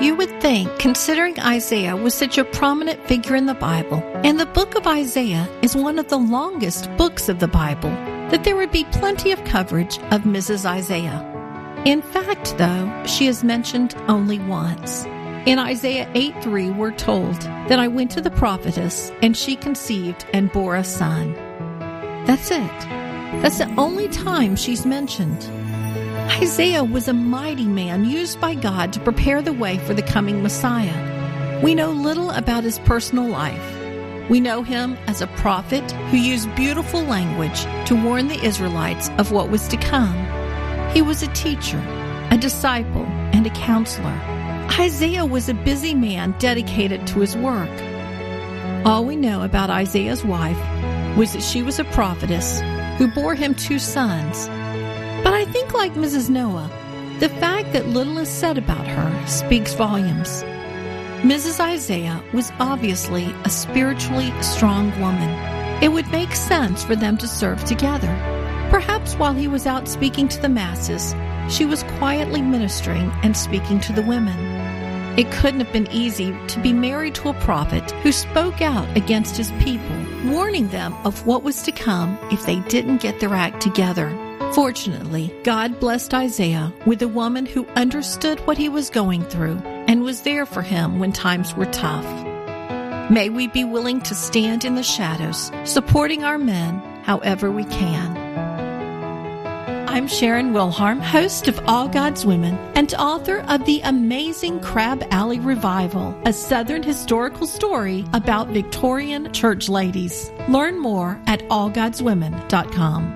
You would think, considering Isaiah was such a prominent figure in the Bible, and the book of Isaiah is one of the longest books of the Bible, that there would be plenty of coverage of Mrs. Isaiah. In fact, though, she is mentioned only once. In Isaiah 8:3, we're told that I went to the prophetess, and she conceived and bore a son. That's it. That's the only time she's mentioned. Isaiah was a mighty man used by God to prepare the way for the coming Messiah. We know little about his personal life. We know him as a prophet who used beautiful language to warn the Israelites of what was to come. He was a teacher, a disciple, and a counselor. Isaiah was a busy man dedicated to his work. All we know about Isaiah's wife was that she was a prophetess who bore him 2 sons. But I think, like Mrs. Noah, the fact that little is said about her speaks volumes. Mrs. Isaiah was obviously a spiritually strong woman. It would make sense for them to serve together. Perhaps while he was out speaking to the masses, she was quietly ministering and speaking to the women. It couldn't have been easy to be married to a prophet who spoke out against his people, warning them of what was to come if they didn't get their act together. Fortunately, God blessed Isaiah with a woman who understood what he was going through and was there for him when times were tough. May we be willing to stand in the shadows, supporting our men however we can. I'm Sharon Wilharm, host of All God's Women and author of the amazing Crab Alley Revival, a Southern historical story about Victorian church ladies. Learn more at allgodswomen.com.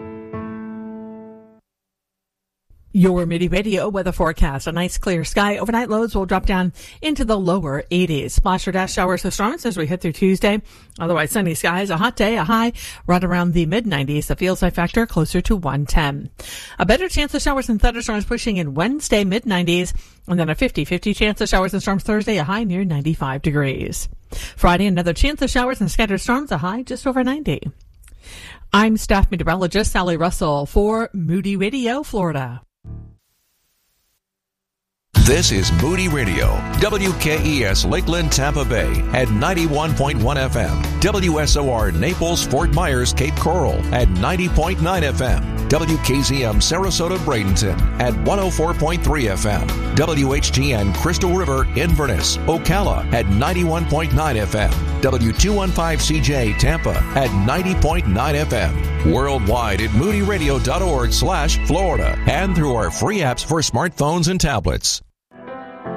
Your Moody Radio weather forecast. A nice clear sky. Overnight lows will drop down into the lower 80s. Splash or dash showers to storms as we head through Tuesday. Otherwise sunny skies. A hot day, a high right around the mid-90s. The feels like factor closer to 110. A better chance of showers and thunderstorms pushing in Wednesday, mid-90s. And then a 50-50 chance of showers and storms Thursday, a high near 95 degrees. Friday, another chance of showers and scattered storms, a high just over 90. I'm staff meteorologist Sally Russell for Moody Radio, Florida. This is Moody Radio, WKES Lakeland, Tampa Bay at 91.1 FM, WSOR Naples, Fort Myers, Cape Coral at 90.9 FM, WKZM Sarasota, Bradenton at 104.3 FM, WHTN Crystal River, Inverness, Ocala at 91.9 FM, W215CJ Tampa at 90.9 FM, worldwide at moodyradio.org/Florida, and through our free apps for smartphones and tablets.